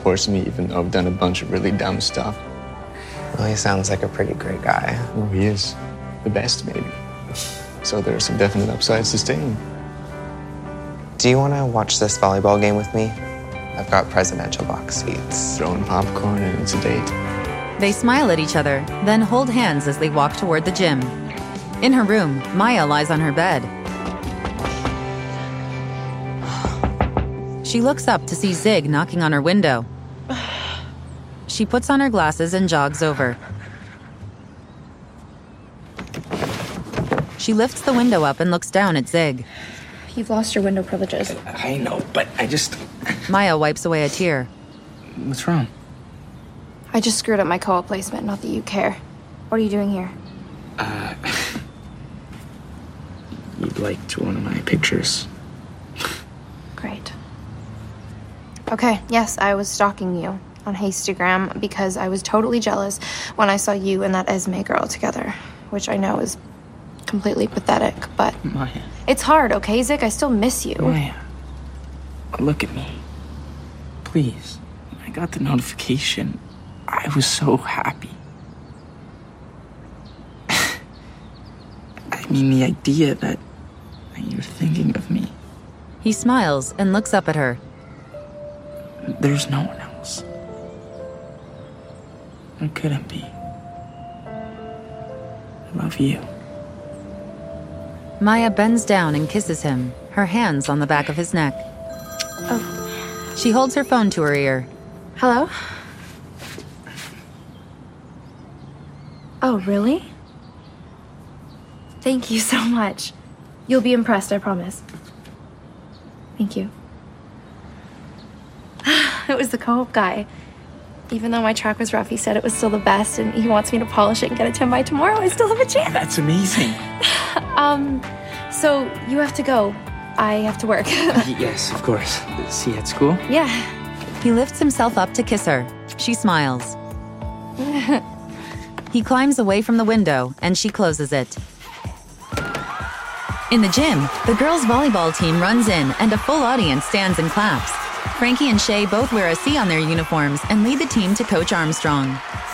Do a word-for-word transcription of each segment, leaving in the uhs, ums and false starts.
supports me even though I've done a bunch of really dumb stuff. Well, he sounds like a pretty great guy. Well, he is the best, maybe. So there are some definite upsides to staying. Do you want to watch this volleyball game with me? I've got presidential box seats. Throwing popcorn and it's a date. They smile at each other, then hold hands as they walk toward the gym. In her room, Maya lies on her bed. She looks up to see Zig knocking on her window. She puts on her glasses and jogs over. She lifts the window up and looks down at Zig. You've lost your window privileges. I know, but I just... Maya wipes away a tear. What's wrong? I just screwed up my co-op placement, not that you care. What are you doing here? Uh... You liked one of my pictures. Great. Okay, yes, I was stalking you on Hastagram because I was totally jealous when I saw you and that Esme girl together, which I know is completely pathetic, but... Maya. It's hard, okay, Zig? I still miss you. Maya. Look at me. Please. I got the notification. I was so happy. I mean, the idea that you're thinking of me. He smiles and looks up at her. There's no one else. There couldn't be. I love you. Maya bends down and kisses him, her hands on the back of his neck. Oh. She holds her phone to her ear. Hello? Oh, really? Thank you so much. You'll be impressed, I promise. Thank you. It was the co-op guy. Even though my track was rough, he said it was still the best, and he wants me to polish it and get it to him by tomorrow. I still have a chance. That's amazing. um, so you have to go. I have to work. Yes, of course. See you at school? Yeah. He lifts himself up to kiss her. She smiles. He climbs away from the window, and she closes it. In the gym, the girls' volleyball team runs in, and a full audience stands and claps. Frankie and Shay both wear a C on their uniforms and lead the team to Coach Armstrong.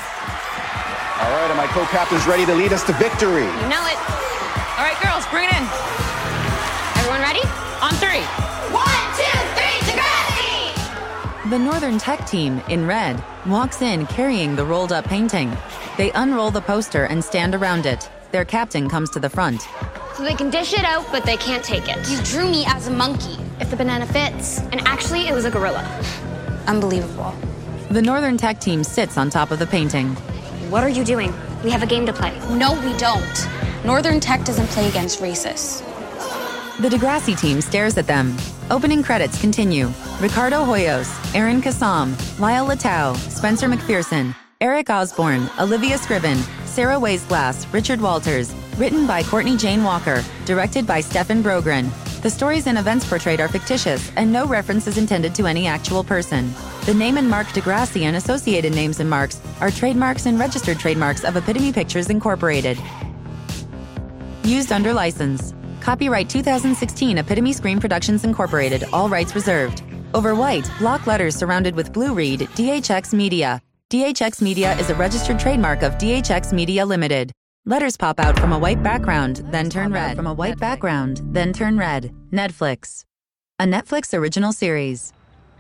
All right, are my co-captains ready to lead us to victory? You know it. All right, girls, bring it in. Everyone ready? On three. One, two, three, Degrassi! The Northern Tech team, in red, walks in carrying the rolled-up painting. They unroll the poster and stand around it. Their captain comes to the front. So they can dish it out, but they can't take it. You drew me as a monkey. If the banana fits. And actually, it was a gorilla. Unbelievable. The Northern Tech team sits on top of the painting. What are you doing? We have a game to play. No, we don't. Northern Tech doesn't play against racists. The Degrassi team stares at them. Opening credits continue. Ricardo Hoyos, Aaron Kassam, Lyle Latow, Spencer McPherson, Eric Osborne, Olivia Scriven, Sarah Weisglass, Richard Walters. Written by Courtney Jane Walker. Directed by Stefan Brogren. The stories and events portrayed are fictitious, and no reference is intended to any actual person. The name and mark Degrassi and associated names and marks are trademarks and registered trademarks of Epitome Pictures Incorporated. Used under license. Copyright two thousand sixteen Epitome Screen Productions Incorporated, all rights reserved. Over white, block letters surrounded with blue read D H X Media. D H X Media is a registered trademark of D H X Media Limited. Letters pop out from a white background, then turn red. From a white background, then turn red. Netflix. A Netflix original series.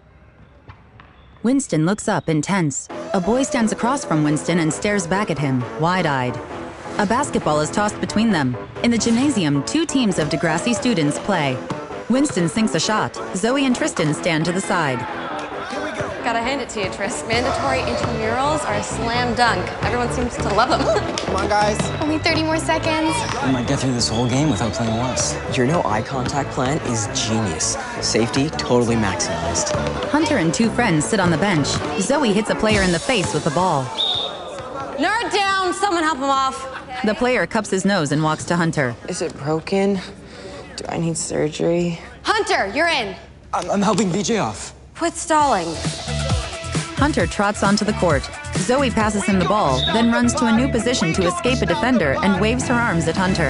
Winston looks up, intense. A boy stands across from Winston and stares back at him, wide-eyed. A basketball is tossed between them. In the gymnasium, two teams of Degrassi students play. Winston sinks a shot. Zoe and Tristan stand to the side. Gotta hand it to you, Tris. Mandatory intramurals are a slam dunk. Everyone seems to love them. Come on, guys. Only thirty more seconds. We might get through this whole game without playing once. Your no eye contact plan is genius. Safety totally maximized. Hunter and two friends sit on the bench. Zoe hits a player in the face with the ball. Nerd down! Someone help him off. The player cups his nose and walks to Hunter. Is it broken? Do I need surgery? Hunter, you're in. I'm, I'm helping V J off. Quit stalling. Hunter trots onto the court. Zoe passes him the ball, then runs to a new position to escape a defender and waves her arms at Hunter.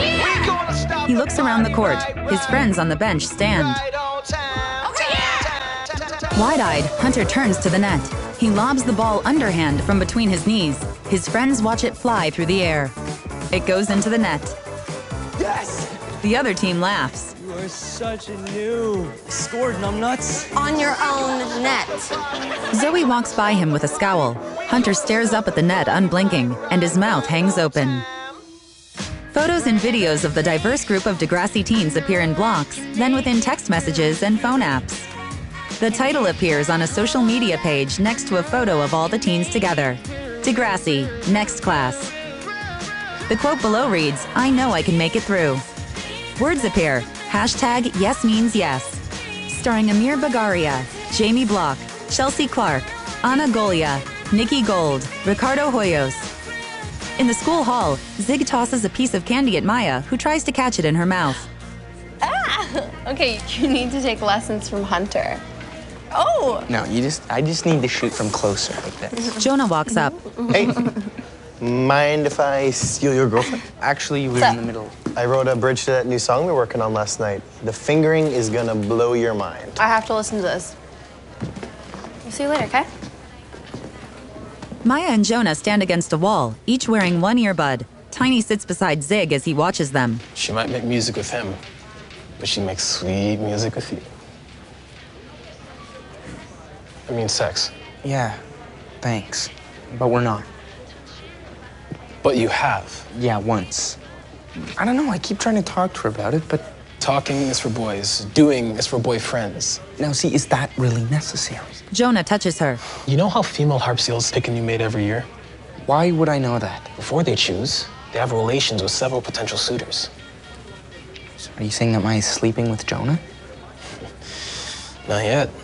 He looks around the court. His friends on the bench stand. Wide-eyed, Hunter turns to the net. He lobs the ball underhand from between his knees. His friends watch it fly through the air. It goes into the net. Yes! The other team laughs. You are such a noob. Scored, numbnuts. On your own net. Zoe walks by him with a scowl. Hunter stares up at the net unblinking, and his mouth hangs open. Photos and videos of the diverse group of Degrassi teens appear in blocks, then within text messages and phone apps. The title appears on a social media page next to a photo of all the teens together. Degrassi, next class. The quote below reads, "I know I can make it through." Words appear, hashtag yes means yes. Starring Amir Bagaria, Jamie Block, Chelsea Clark, Ana Golia, Nikki Gold, Ricardo Hoyos. In the school hall, Zig tosses a piece of candy at Maya, who tries to catch it in her mouth. Ah! Okay, you need to take lessons from Hunter. Oh! No, you just, I just need to shoot from closer like this. Jonah walks up. Hey, mind if I steal your girlfriend? Actually, we're in the middle. I wrote a bridge to that new song we're working on last night. The fingering is gonna blow your mind. I have to listen to this. We'll see you later, okay? Maya and Jonah stand against a wall, each wearing one earbud. Tiny sits beside Zig as he watches them. She might make music with him, but she makes sweet music with you. I mean sex. Yeah, thanks. But we're not. But you have. Yeah, once. I don't know, I keep trying to talk to her about it, but... Talking is for boys. Doing is for boyfriends. Now, see, is that really necessary? Jonah touches her. You know how female harp seals pick a new mate every year? Why would I know that? Before they choose, they have relations with several potential suitors. So are you saying that Maya's sleeping with Jonah? Not yet.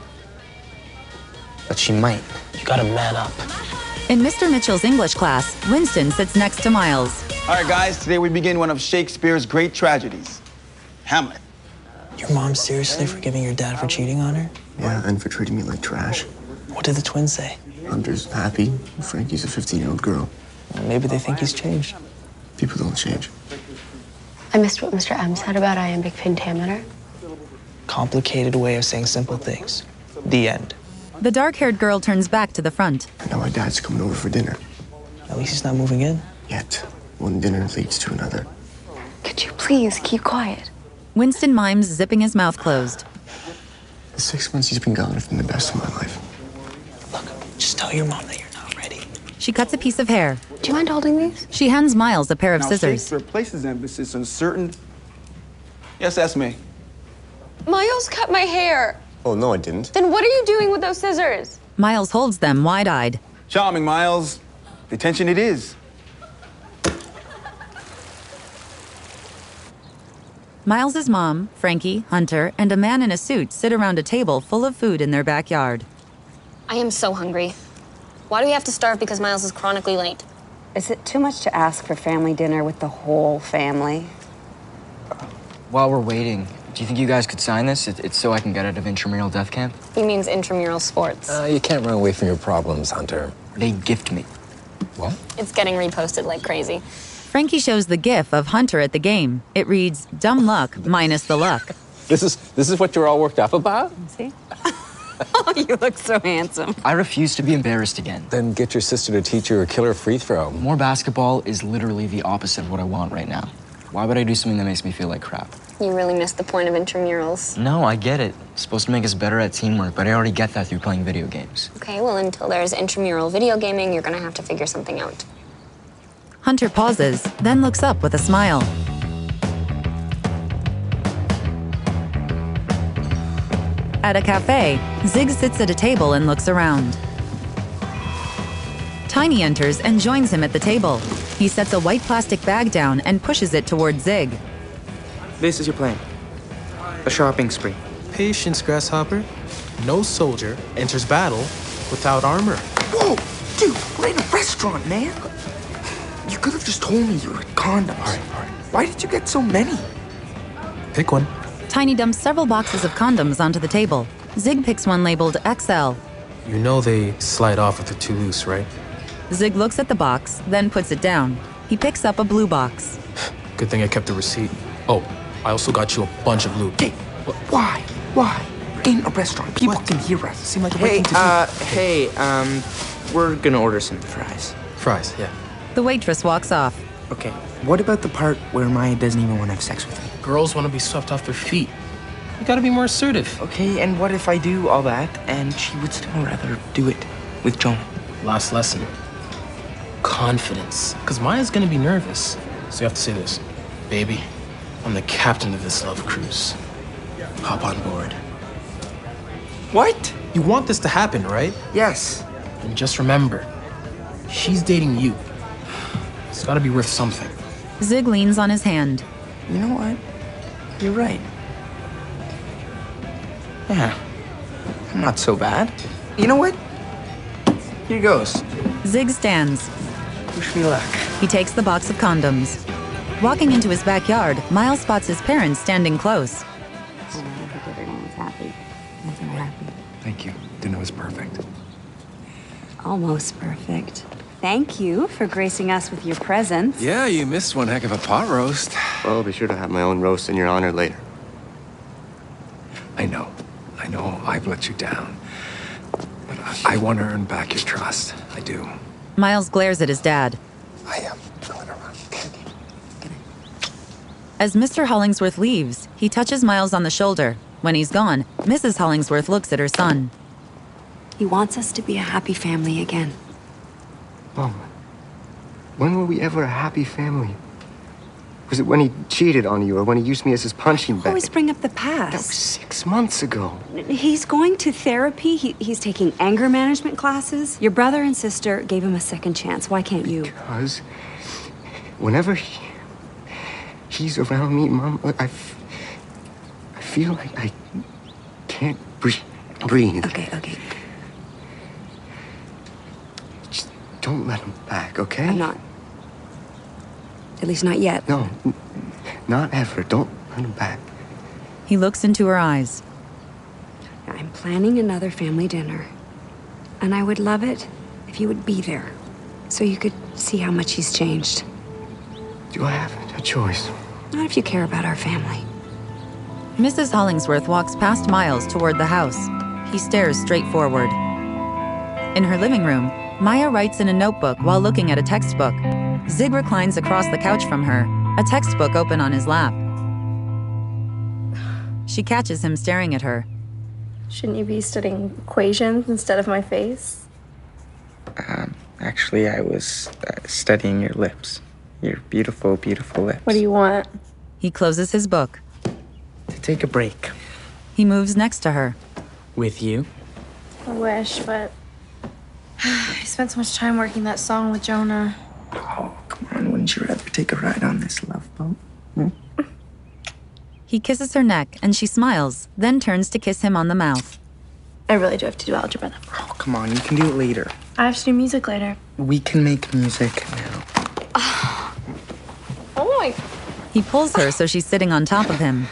But she might. You gotta man up. In Mister Mitchell's English class, Winston sits next to Miles. All right, guys, today we begin one of Shakespeare's great tragedies, Hamlet. Your mom seriously forgiving your dad for cheating on her? Yeah, and for treating me like trash. What did the twins say? Hunter's happy. Frankie's a fifteen-year-old girl. Well, maybe they think he's changed. People don't change. I missed what Mister M said about iambic pentameter. Complicated way of saying simple things. The end. The dark-haired girl turns back to the front. I know my dad's coming over for dinner. At least he's not moving in. Yet. One dinner leads to another. Could you please keep quiet? Winston mimes zipping his mouth closed. The six months he's been gone have been the best of my life. Look, just tell your mom that you're not ready. She cuts a piece of hair. Do you mind holding these? She hands Miles a pair of now, scissors. Shakespeare places emphasis on certain... Yes, that's me. Miles cut my hair. Oh, no, I didn't. Then what are you doing with those scissors? Miles holds them wide-eyed. Charming, Miles. Detention it is. Miles's mom, Frankie, Hunter, and a man in a suit sit around a table full of food in their backyard. I am so hungry. Why do we have to starve because Miles is chronically late? Is it too much to ask for family dinner with the whole family? While we're waiting, do you think you guys could sign this? It, it's so I can get out of intramural death camp? He means intramural sports. Uh, you can't run away from your problems, Hunter. They gift me. What? It's getting reposted like crazy. Frankie shows the gif of Hunter at the game. It reads, dumb luck minus the luck. This is this is what you're all worked up about? See? Oh, you look so handsome. I refuse to be embarrassed again. Then get your sister to teach you a killer free throw. More basketball is literally the opposite of what I want right now. Why would I do something that makes me feel like crap? You really missed the point of intramurals. No, I get it. It's supposed to make us better at teamwork, but I already get that through playing video games. Okay, well, until there's intramural video gaming, you're gonna have to figure something out. Hunter pauses, then looks up with a smile. At a cafe, Zig sits at a table and looks around. Tiny enters and joins him at the table. He sets a white plastic bag down and pushes it towards Zig. This is your plan. A shopping spree. Patience, Grasshopper. No soldier enters battle without armor. Whoa! Dude, we're in a restaurant, man! You could have just told me you had condoms. All right, all right. Why did you get so many? Pick one. Tiny dumps several boxes of condoms onto the table. Zig picks one labeled X L. You know they slide off if they're too loose, right? Zig looks at the box, then puts it down. He picks up a blue box. Good thing I kept the receipt. Oh, I also got you a bunch of lube. Hey, why? Why? in a restaurant. People can hear us. Seem like the Hey, right thing to do. uh, hey, um, we're gonna order some fries. Fries, yeah. The waitress walks off. Okay, what about the part where Maya doesn't even want to have sex with me? Girls want to be swept off their feet. You gotta be more assertive. Okay, and what if I do all that and she would still rather do it with Jonah? Last lesson. Confidence. Because Maya's gonna be nervous. So you have to say this. Baby, I'm the captain of this love cruise. Hop on board. What? You want this to happen, right? Yes. And just remember, she's dating you. It's gotta be worth something. Zig leans on his hand. You know what? You're right. Yeah, I'm not so bad. You know what? Here goes. Zig stands. Wish me luck. He takes the box of condoms. Walking into his backyard, Miles spots his parents standing close. Everyone's happy. I'm so happy. Thank you. Dinner was perfect. Almost perfect. Thank you for gracing us with your presence. Yeah, you missed one heck of a pot roast. Well, I'll be sure to have my own roast in your honor later. I know. I know I've let you down. But I, I want to earn back your trust. I do. Miles glares at his dad. I am going to run. As Mister Hollingsworth leaves, he touches Miles on the shoulder. When he's gone, Missus Hollingsworth looks at her son. He wants us to be a happy family again. Mom, when were we ever a happy family? Was it when he cheated on you or when he used me as his punching bag? Always bring up the past. That was six months ago. He's going to therapy. He, he's taking anger management classes. Your brother and sister gave him a second chance. Why can't you? Because whenever he, he's around me, Mom, I, f- I feel like I can't breathe. breathe. Okay, okay. Just don't let him back, okay? I'm not. At least not yet. No, n- not ever. Don't let him back. He looks into her eyes. I'm planning another family dinner. And I would love it if you would be there. So you could see how much he's changed. Do I have a choice? Not if you care about our family. Missus Hollingsworth walks past Miles toward the house. He stares straight forward. In her living room, Maya writes in a notebook while looking at a textbook. Zig reclines across the couch from her, a textbook open on his lap. She catches him staring at her. Shouldn't you be studying equations instead of my face? Um, actually, I was uh, studying your lips. Your beautiful, beautiful lips. What do you want? He closes his book. To take a break. He moves next to her. With you? I wish, but I spent so much time working that song with Jonah. Oh, come on. Wouldn't you rather take a ride on this love boat? Hmm? He kisses her neck and she smiles, then turns to kiss him on the mouth. I really do have to do algebra then. Oh, come on. You can do it later. I have to do music later. We can make music now. Oh my. He pulls her so she's sitting on top of him.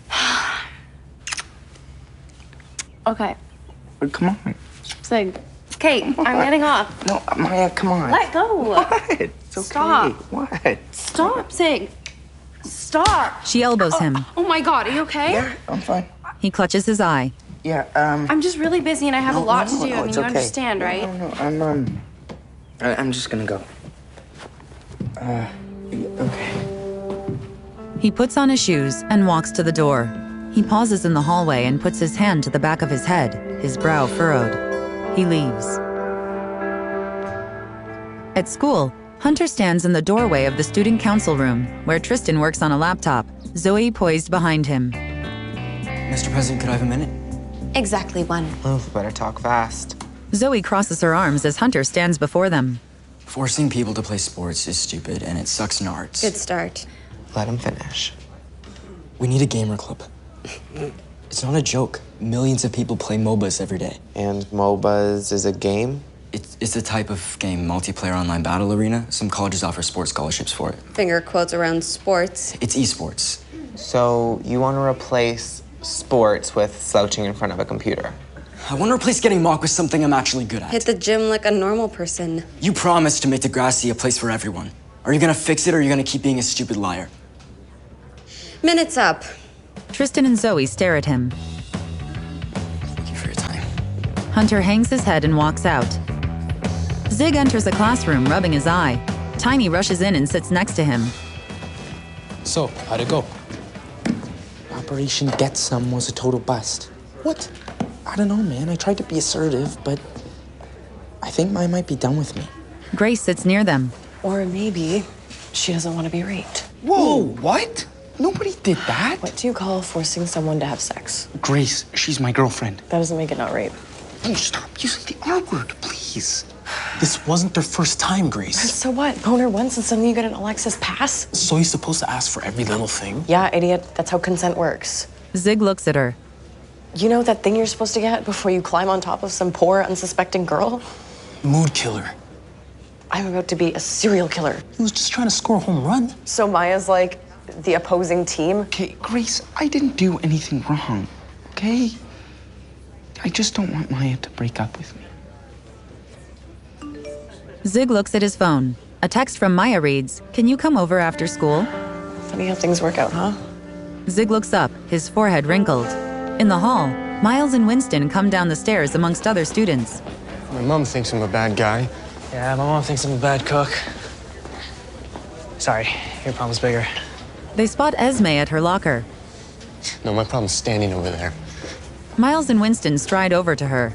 Okay. But come on. Sig. Kate, I'm getting off. No, Maya, come on. Let go. What? It's okay. Stop. What? Stop, Sig. Stop. She elbows oh, him. Oh my God, are you okay? Yeah, I'm fine. He clutches his eye. Yeah, um... I'm just really busy and I have no, a lot no, to do. no, I mean, it's you okay. understand, No, right? No, no, I'm, um... I, I'm just gonna go. Uh, okay. He puts on his shoes and walks to the door. He pauses in the hallway and puts his hand to the back of his head, his brow furrowed. He leaves. At school, Hunter stands in the doorway of the student council room, where Tristan works on a laptop, Zoe poised behind him. Mister President, could I have a minute? Exactly one. Oh, better talk fast. Zoe crosses her arms as Hunter stands before them. Forcing people to play sports is stupid, and it sucks in arts. Good start. Let him finish. We need a gamer club. It's not a joke. Millions of people play MOBAs every day. And MOBAs is a game? It's, it's a type of game, multiplayer online battle arena. Some colleges offer sports scholarships for it. Finger quotes around sports. It's esports. So you want to replace sports with slouching in front of a computer? I want to replace getting mocked with something I'm actually good at. Hit the gym like a normal person. You promised to make Degrassi a place for everyone. Are you gonna fix it or are you gonna keep being a stupid liar? Minutes up. Tristan and Zoe stare at him. Hunter hangs his head and walks out. Zig enters a classroom, rubbing his eye. Tiny rushes in and sits next to him. So, how'd it go? Operation Get Some was a total bust. What? I don't know, man. I tried to be assertive, but I think Maya might be done with me. Grace sits near them. Or maybe she doesn't want to be raped. Whoa, what? Nobody did that. What do you call forcing someone to have sex? Grace, she's my girlfriend. That doesn't make it not rape. Oh, stop using the R word, please. This wasn't their first time, Grace. So what? Boner once and suddenly you get an Alexis pass? So you're supposed to ask for every little thing? Yeah, idiot. That's how consent works. Zig looks at her. You know that thing you're supposed to get before you climb on top of some poor, unsuspecting girl? Mood killer. I'm about to be a serial killer. He was just trying to score a home run. So Maya's like the opposing team? Okay, Grace, I didn't do anything wrong, okay? I just don't want Maya to break up with me. Zig looks at his phone. A text from Maya reads, "Can you come over after school?" Funny how things work out, huh? Zig looks up, his forehead wrinkled. In the hall, Miles and Winston come down the stairs amongst other students. My mom thinks I'm a bad guy. Yeah, my mom thinks I'm a bad cook. Sorry, your problem's bigger. They spot Esme at her locker. No, my problem's standing over there. Miles and Winston stride over to her.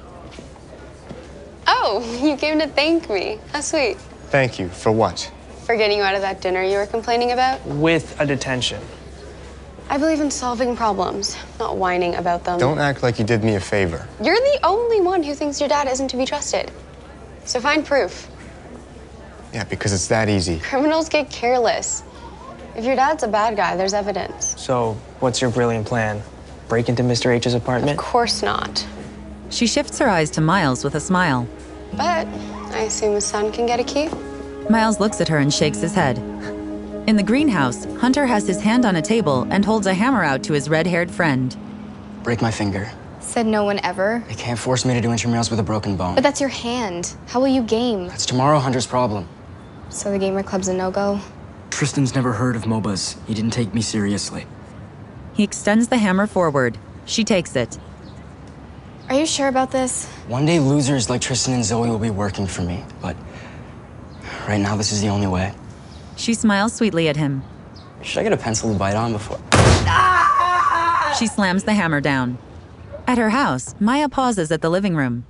Oh, you came to thank me. How sweet. Thank you. For what? For getting you out of that dinner you were complaining about? With a detention. I believe in solving problems, not whining about them. Don't act like you did me a favor. You're the only one who thinks your dad isn't to be trusted. So find proof. Yeah, because it's that easy. Criminals get careless. If your dad's a bad guy, there's evidence. So, what's your brilliant plan? Break into Mister H's apartment? Of course not. She shifts her eyes to Miles with a smile. But I assume his son can get a key? Miles looks at her and shakes his head. In the greenhouse, Hunter has his hand on a table and holds a hammer out to his red-haired friend. Break my finger. Said no one ever. They can't force me to do intramurals with a broken bone. But that's your hand. How will you game? That's tomorrow Hunter's problem. So the gamer club's a no-go? Tristan's never heard of MOBAs. He didn't take me seriously. He extends the hammer forward. She takes it. Are you sure about this? One day losers like Tristan and Zoe will be working for me, but right now this is the only way. She smiles sweetly at him. Should I get a pencil to bite on before? She slams the hammer down. At her house, Maya pauses at the living room.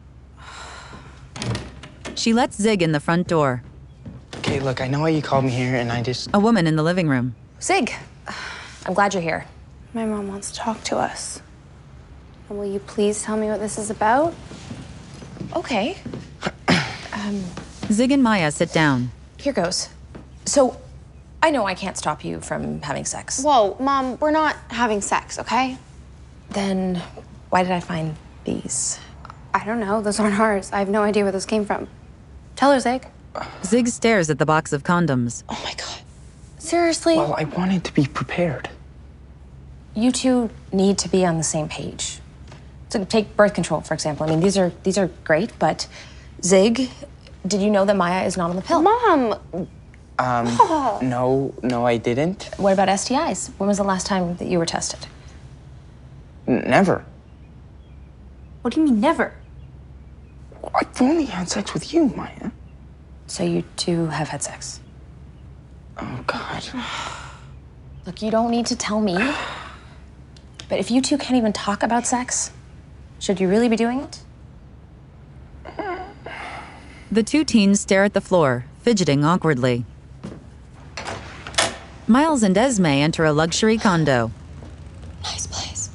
She lets Zig in the front door. Okay, look, I know why you called me here, and I just... A woman in the living room. Zig, I'm glad you're here. My mom wants to talk to us. And will you please tell me what this is about? Okay. um, Zig and Maya sit down. Here goes. So, I know I can't stop you from having sex. Whoa, Mom, we're not having sex, okay? Then why did I find these? I don't know. Those aren't ours. I have no idea where those came from. Tell her, Zig. Zig stares at the box of condoms. Oh my God. Seriously? Well, I wanted to be prepared. You two need to be on the same page. So take birth control, for example. I mean, these are these are great, but Zig, did you know that Maya is not on the pill? Mom! Um, Oh. no, no, I didn't. What about S T Is? When was the last time that you were tested? N- never. What do you mean, never? I've only had sex with you, Maya. So you two have had sex? Oh, God. Look, you don't need to tell me. But if you two can't even talk about sex, should you really be doing it? The two teens stare at the floor, fidgeting awkwardly. Miles and Esme enter a luxury condo. Nice place.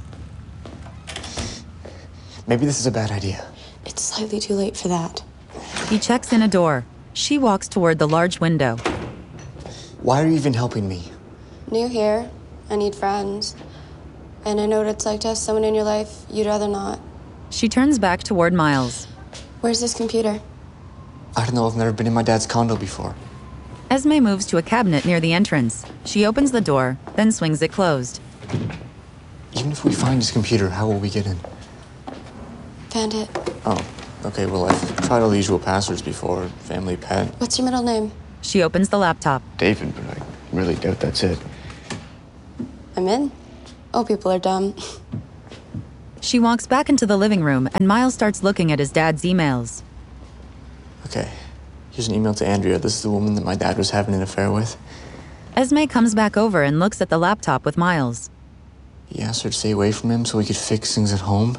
Maybe this is a bad idea. It's slightly too late for that. He checks in a door. She walks toward the large window. Why are you even helping me? New here. I need friends. And I know what it's like to have someone in your life you'd rather not. She turns back toward Miles. Where's this computer? I don't know. I've never been in my dad's condo before. Esme moves to a cabinet near the entrance. She opens the door, then swings it closed. Even if we find his computer, how will we get in? Found it. Oh, okay. Well, I've tried all the usual passwords before. Family, pet. What's your middle name? She opens the laptop. David, but I really doubt that's it. I'm in. Oh, people are dumb. She walks back into the living room, and Miles starts looking at his dad's emails. Okay, here's an email to Andrea. This is the woman that my dad was having an affair with. Esme comes back over and looks at the laptop with Miles. He asked her to stay away from him so he could fix things at home.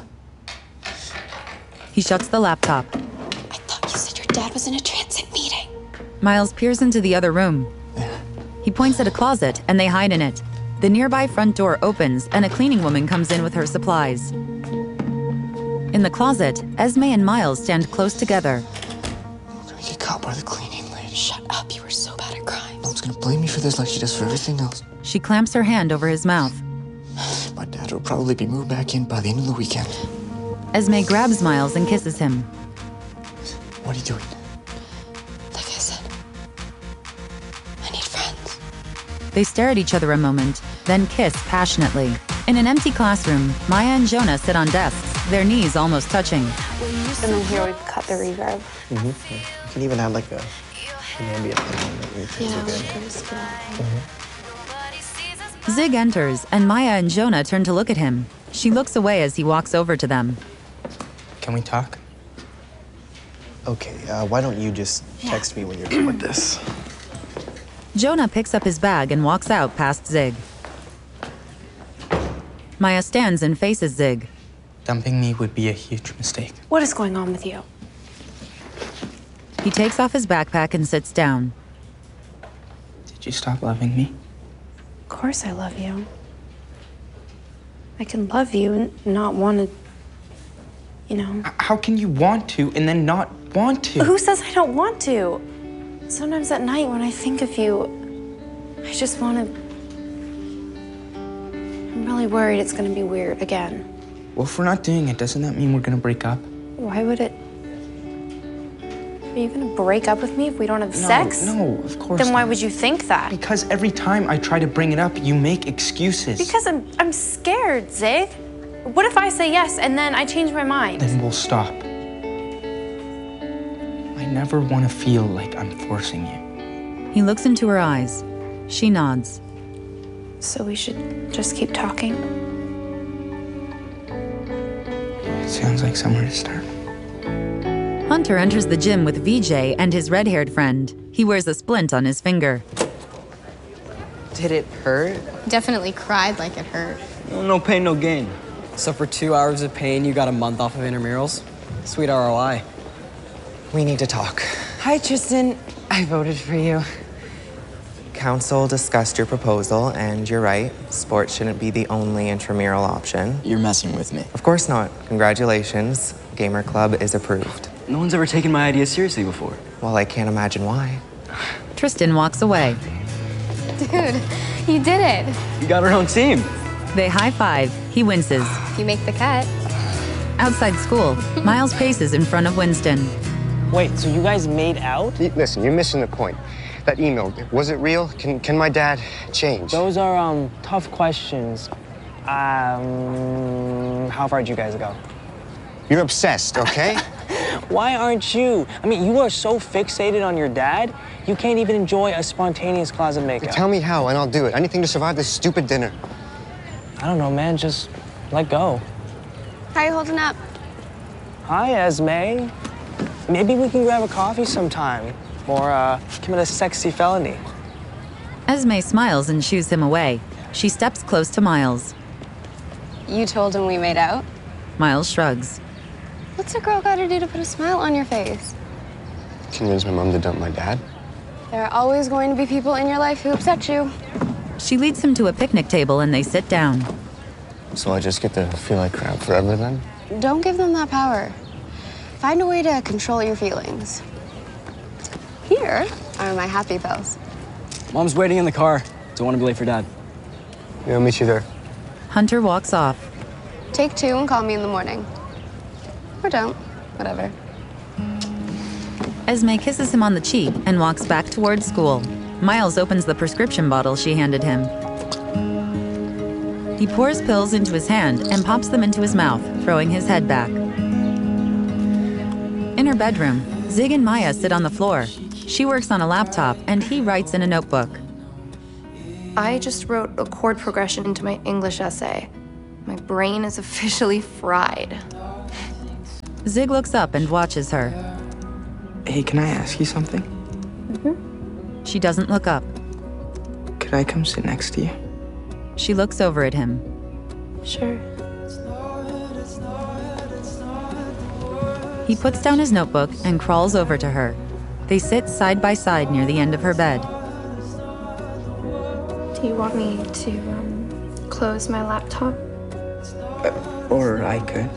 He shuts the laptop. I thought you said your dad was in a transit meeting. Miles peers into the other room. He points at a closet, and they hide in it. The nearby front door opens, and a cleaning woman comes in with her supplies. In the closet, Esme and Miles stand close together. I'm gonna get caught by the cleaning lady. Shut up, you were so bad at crimes. Mom's gonna blame me for this like she does for everything else. She clamps her hand over his mouth. My dad will probably be moved back in by the end of the weekend. Esme grabs Miles and kisses him. What are you doing? Like I said, I need friends. They stare at each other a moment, then kiss passionately. In an empty classroom, Maya and Jonah sit on desks, their knees almost touching. And then here we cut the reverb. Mm-hmm. You can even add like a, an ambient thing on it. Makes it Yeah, good. that's good. Mm-hmm. Zig enters, and Maya and Jonah turn to look at him. She looks away as he walks over to them. Can we talk? Okay, uh, why don't you just text me when you're done with this? Jonah picks up his bag and walks out past Zig. Maya stands and faces Zig. Dumping me would be a huge mistake. What is going on with you? He takes off his backpack and sits down. Did you stop loving me? Of course I love you. I can love you and not want to, you know. How can you want to and then not want to? Who says I don't want to? Sometimes at night when I think of you, I just want to. I'm really worried it's going to be weird again. Well, if we're not doing it, doesn't that mean we're gonna break up? Why would it? Are you going to break up with me if we don't have No, sex? no, of course Then why not. would you think that? Because every time I try to bring it up, you make excuses. Because I'm I'm scared, Zig. What if I say yes and then I change my mind? Then we'll stop. I never want to feel like I'm forcing you. He looks into her eyes. She nods. So we should just keep talking? It sounds like somewhere to start. Hunter enters the gym with V J and his red-haired friend. He wears a splint on his finger. Did it hurt? Definitely cried like it hurt. Well, no pain, no gain. So for two hours of pain, you got a month off of intramurals? Sweet R O I. We need to talk. Hi, Tristan. I voted for you. Council discussed your proposal, and you're right. Sports shouldn't be the only intramural option. You're messing with me. Of course not. Congratulations. Gamer Club is approved. No one's ever taken my ideas seriously before. Well, I can't imagine why. Tristan walks away. Dude, you did it. You got our own team. They high-five. He winces. You make the cut. Outside school, Miles paces in front of Winston. Wait, so you guys made out? Y- Listen, you're missing the point. That email, was it real? Can can my dad change? Those are um tough questions. Um, how far did you guys go? You're obsessed, okay? Why aren't you? I mean, you are so fixated on your dad, you can't even enjoy a spontaneous closet makeout. Tell me how, and I'll do it. Anything to survive this stupid dinner. I don't know, man. Just let go. How you holding up? Hi, Esme. Maybe we can grab a coffee sometime, or uh, commit a sexy felony. Esme smiles and shoos him away. She steps close to Miles. You told him we made out? Miles shrugs. What's a girl gotta do to put a smile on your face? Convince my mom to dump my dad. There are always going to be people in your life who upset you. She leads him to a picnic table and they sit down. So I just get to feel like crap forever then? Don't give them that power. Find a way to control your feelings. Here are my happy pills. Mom's waiting in the car. Don't want to be late for Dad. Yeah, I'll meet you there. Hunter walks off. Take two and call me in the morning. Or don't. Whatever. Esme kisses him on the cheek and walks back towards school. Miles opens the prescription bottle she handed him. He pours pills into his hand and pops them into his mouth, throwing his head back. In her bedroom, Zig and Maya sit on the floor. She works on a laptop and he writes in a notebook. I just wrote a chord progression into my English essay. My brain is officially fried. Zig looks up and watches her. Hey, can I ask you something? Mm-hmm. She doesn't look up. Could I come sit next to you? She looks over at him. Sure. He puts down his notebook and crawls over to her. They sit side by side near the end of her bed. Do you want me to um, close my laptop? Uh, or I could.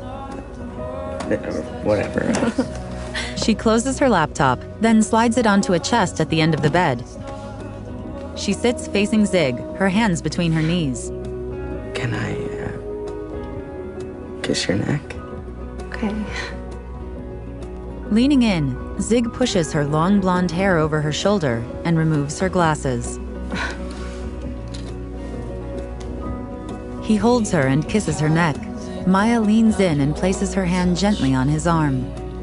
Or whatever. She closes her laptop, then slides it onto a chest at the end of the bed. She sits facing Zig, her hands between her knees. Can I uh, kiss your neck? Okay. Leaning in, Zig pushes her long blonde hair over her shoulder and removes her glasses. He holds her and kisses her neck. Maya leans in and places her hand gently on his arm.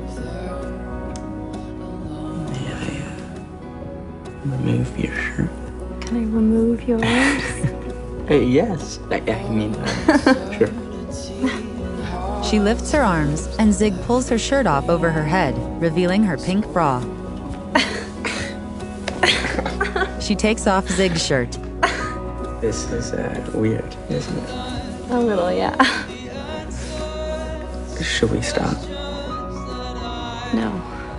May I uh, remove your shirt? Can I remove yours? Hey, yes. I, I mean, uh, sure. She lifts her arms, and Zig pulls her shirt off over her head, revealing her pink bra. She takes off Zig's shirt. This is uh, weird, isn't it? A little, yeah. Should we stop? No.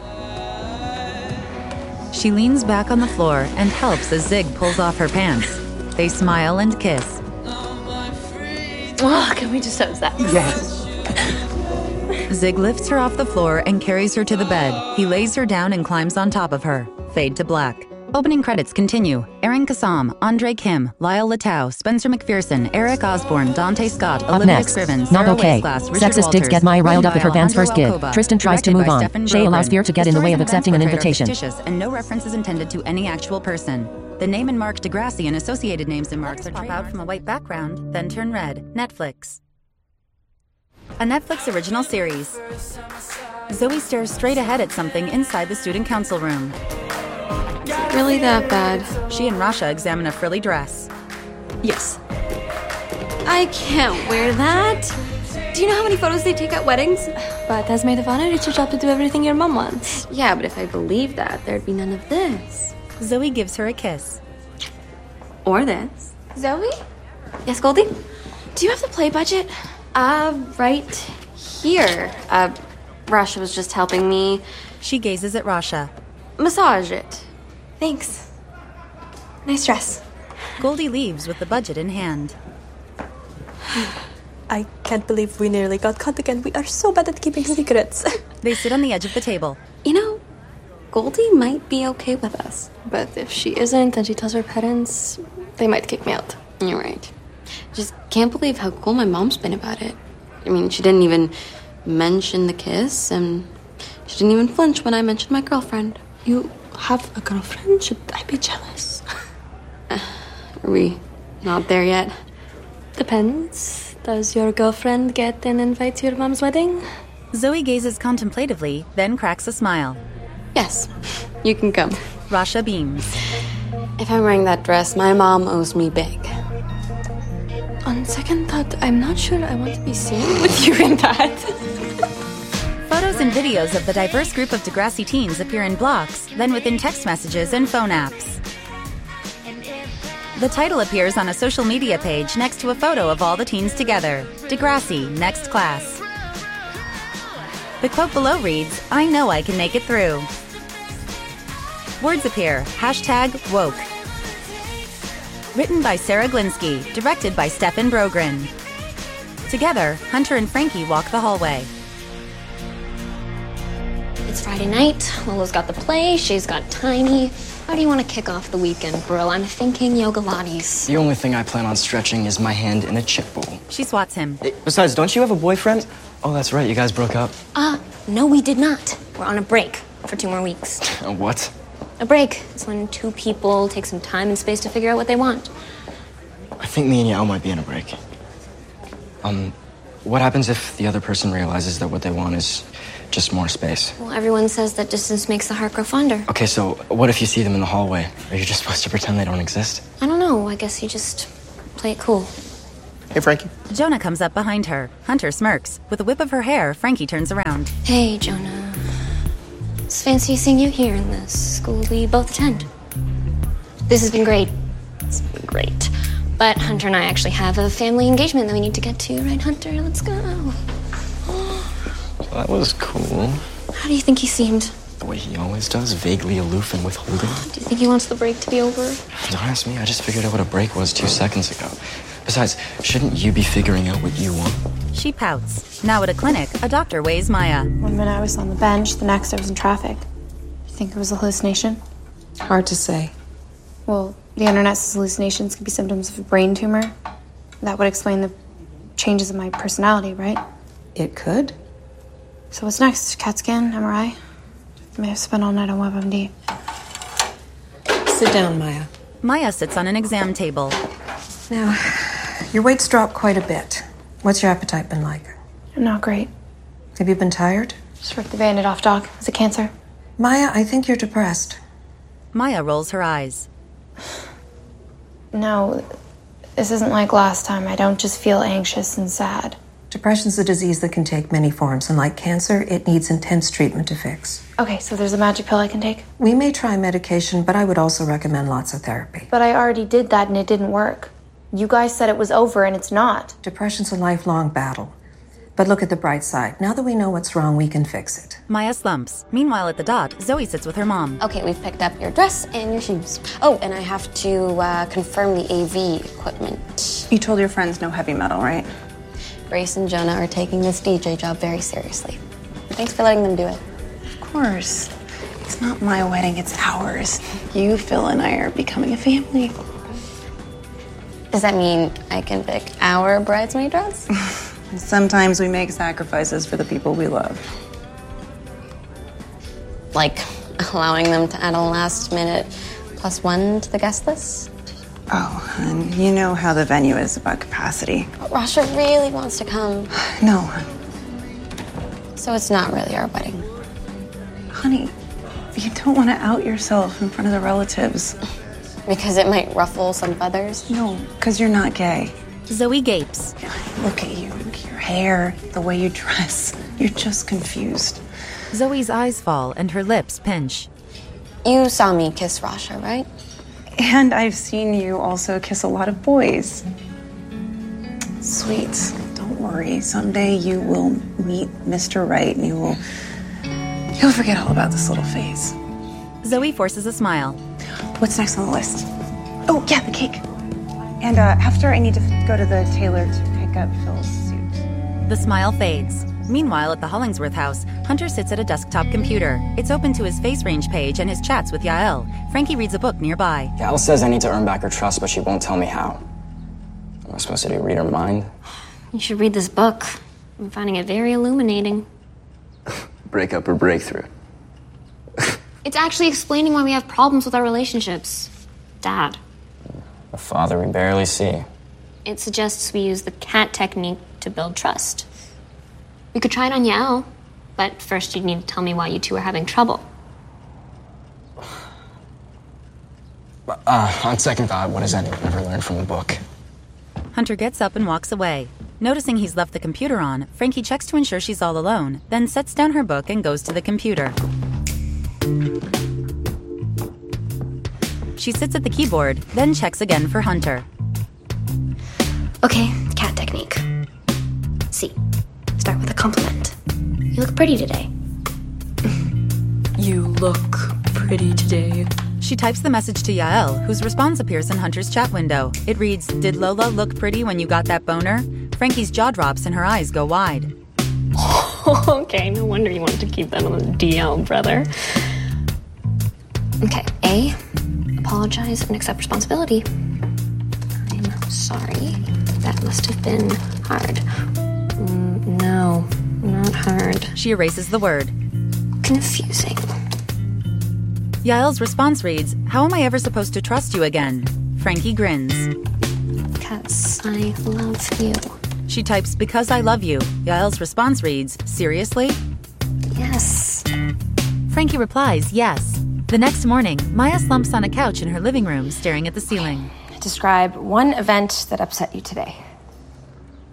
She leans back on the floor and helps as Zig pulls off her pants. They smile and kiss. Oh, can we just have sex? Yes. Zig lifts her off the floor and carries her to the bed. He lays her down and climbs on top of her. Fade to black. Opening credits continue. Erin Kassam, Andre Kim, Lyle Latow, Spencer McPherson, Eric Osborne, Dante Scott, Up Olivia next, Scriven, Not Sarah Okay. Weisglass, Richard Sexist digs Walters, get Maya riled up at her Meanwhile, band's first Andrew gig. Alcoba, Tristan tries to directed move by on. Stefan Shay allows Brogan. Fear to get in the way of stories accepting an and events portrayed are invitation. fictitious, and no reference is intended to any actual person. The name and mark Degrassi and associated names and marks pop out from a white background, then turn red. Netflix. A Netflix original series. Zoe stares straight ahead at something inside the student council room. Really that bad? She and Rasha examine a frilly dress. Yes. I can't wear that. Do you know how many photos they take at weddings? But as maid of honor, it's your job to do everything your mom wants. Yeah, but if I believed that, there'd be none of this. Zoe gives her a kiss. Or this. Zoe? Yes, Goldie? Do you have the play budget? Uh, right here. Uh, Rasha was just helping me. She gazes at Rasha. Massage it. Thanks. Nice dress. Goldie leaves with the budget in hand. I can't believe we nearly got caught again. We are so bad at keeping secrets. They sit on the edge of the table. You know, Goldie might be okay with us. But if she isn't and she tells her parents, they might kick me out. You're right. Just can't believe how cool my mom's been about it. I mean, she didn't even mention the kiss, and she didn't even flinch when I mentioned my girlfriend. You have a girlfriend? Should I be jealous? Are we not there yet? Depends. Does your girlfriend get an invite to your mom's wedding? Zoe gazes contemplatively, then cracks a smile. Yes, you can come. Rasha beams. If I'm wearing that dress, my mom owes me big. On second thought, I'm not sure I want to be seen with you in that. Photos and videos of the diverse group of Degrassi teens appear in blocks, then within text messages and phone apps. The title appears on a social media page next to a photo of all the teens together. Degrassi, next class. The quote below reads, "I know I can make it through." Words appear, hashtag woke. Written by Sarah Glinsky, directed by Stefan Brogren. Together, Hunter and Frankie walk the hallway. It's Friday night. Lolo's got the play. Shay's got Tiny. How do you want to kick off the weekend, bro? I'm thinking yoga lattes. The only thing I plan on stretching is my hand in a chip bowl. She swats him. Besides, don't you have a boyfriend? Oh, that's right. You guys broke up. Uh, no, we did not. We're on a break for two more weeks. Uh, what? A break is when two people take some time and space to figure out what they want. I think me and Yao might be in a break. Um, what happens if the other person realizes that what they want is just more space? Well, everyone says that distance makes the heart grow fonder. Okay, so what if you see them in the hallway? Are you just supposed to pretend they don't exist? I don't know. I guess you just play it cool. Hey, Frankie. Jonah comes up behind her. Hunter smirks. With a whip of her hair, Frankie turns around. Hey, Jonah. It's fancy seeing you here in this school we both attend. This has been great. It's been great. But Hunter and I actually have a family engagement that we need to get to, right, Hunter? Let's go. That was cool. How do you think he seemed? The way he always does, vaguely aloof and withholding. Do you think he wants the break to be over? Don't ask me, I just figured out what a break was two seconds ago. Besides, shouldn't you be figuring out what you want? She pouts. Now at a clinic, a doctor weighs Maya. One minute I was on the bench, the next I was in traffic. You think it was a hallucination? Hard to say. Well, the internet says hallucinations could be symptoms of a brain tumor. That would explain the changes in my personality, right? It could. So what's next? CAT scan? M R I? I may have spent all night on WebMD. Sit down, Maya. Maya sits on an exam table. Now, your weight's dropped quite a bit. What's your appetite been like? Not great. Have you been tired? Just ripped the Band-Aid off, Doc. Is it cancer? Maya, I think you're depressed. Maya rolls her eyes. No, this isn't like last time. I don't just feel anxious and sad. Depression's a disease that can take many forms, and like cancer, it needs intense treatment to fix. Okay, so there's a magic pill I can take? We may try medication, but I would also recommend lots of therapy. But I already did that and it didn't work. You guys said it was over and it's not. Depression's a lifelong battle. But look at the bright side. Now that we know what's wrong, we can fix it. Maya slumps. Meanwhile, at the dot, Zoe sits with her mom. Okay, we've picked up your dress and your shoes. Oh, and I have to uh, confirm the A V equipment. You told your friends no heavy metal, right? Grace and Jonah are taking this D J job very seriously. Thanks for letting them do it. Of course. It's not my wedding, it's ours. You, Phil, and I are becoming a family. Does that mean I can pick our bridesmaid dress? Sometimes we make sacrifices for the people we love. Like allowing them to add a last minute plus one to the guest list? Oh, and you know how the venue is about capacity. But Rasha really wants to come. No. So it's not really our wedding. Honey, you don't want to out yourself in front of the relatives. Because it might ruffle some feathers? No, because you're not gay. Zoe gapes. Look at you, your hair, the way you dress. You're just confused. Zoe's eyes fall and her lips pinch. You saw me kiss Rasha, right? And I've seen you also kiss a lot of boys. Sweet, don't worry. Someday you will meet Mister Right and you will... You'll forget all about this little phase. Zoe forces a smile. What's next on the list? Oh, yeah, the cake. And uh, after, I need to go to the tailor to pick up Phil's suit. The smile fades. Meanwhile, at the Hollingsworth house, Hunter sits at a desktop computer. It's open to his face range page and his chats with Yael. Frankie reads a book nearby. Yael says I need to earn back her trust, but she won't tell me how. Am I supposed to do read her mind? You should read this book. I'm finding it very illuminating. Break up or breakthrough? It's actually explaining why we have problems with our relationships. Dad. A father we barely see. It suggests we use the CAT technique to build trust. We could try it on Yael, but first you'd need to tell me why you two are having trouble. Uh, on second thought, what has anyone ever learned from a book? Hunter gets up and walks away. Noticing he's left the computer on, Frankie checks to ensure she's all alone, then sets down her book and goes to the computer. She sits at the keyboard, then checks again for Hunter. Okay, CAT technique. C. Start with a compliment. You look pretty today. You look pretty today. She types the message to Yael, whose response appears in Hunter's chat window. It reads, "Did Lola look pretty when you got that boner?" Frankie's jaw drops and her eyes go wide. Okay, no wonder you wanted to keep that on the D L, brother. Okay, A. Apologize and accept responsibility. I'm sorry. That must have been hard. Mm, no, not hard. She erases the word. Confusing. Yael's response reads, "How am I ever supposed to trust you again?" Frankie grins. Because I love you. She types, "Because I love you." Yael's response reads, "Seriously?" Yes. Frankie replies, "Yes." The next morning, Maya slumps on a couch in her living room, staring at the ceiling. Describe one event that upset you today.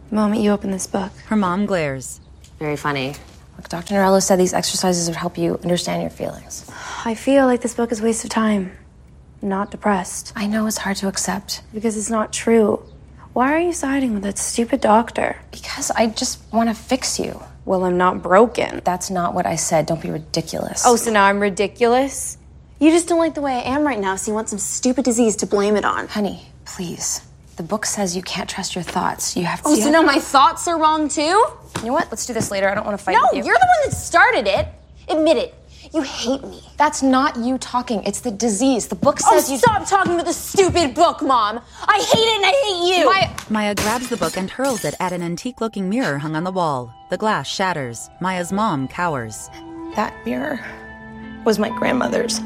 The moment you open this book. Her mom glares. Very funny. Look, Doctor Norello said these exercises would help you understand your feelings. I feel like this book is a waste of time. I'm not depressed. I know it's hard to accept. Because it's not true. Why are you siding with that stupid doctor? Because I just want to fix you. Well, I'm not broken. That's not what I said. Don't be ridiculous. Oh, so now I'm ridiculous? You just don't like the way I am right now, so you want some stupid disease to blame it on. Honey, please. The book says you can't trust your thoughts. You have to. Oh, so now my thoughts are wrong too? You know what? Let's do this later. I don't want to fight No, with you. you're the one that started it. Admit it. You hate me. That's not you talking. It's the disease. The book Oh, says you. stop talking about the stupid book, Mom. I hate it and I hate you. Maya. Maya grabs the book and hurls it at an antique-looking mirror hung on the wall. The glass shatters. Maya's mom cowers. That mirror was my grandmother's.